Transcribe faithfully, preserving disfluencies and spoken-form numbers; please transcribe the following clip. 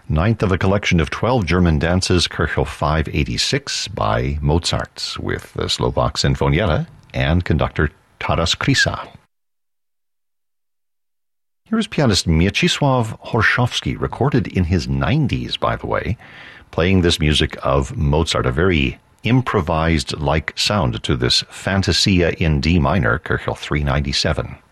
ninth of a collection of twelve German dances, Köchel five eighty-six by Mozart, with the Slovak Sinfonietta and conductor Taras Krysa. Here's pianist Mieczysław Horszowski, recorded in his nineties, by the way, playing this music of Mozart, a very improvised-like sound to this Fantasia in D minor, Köchel three ninety-seven.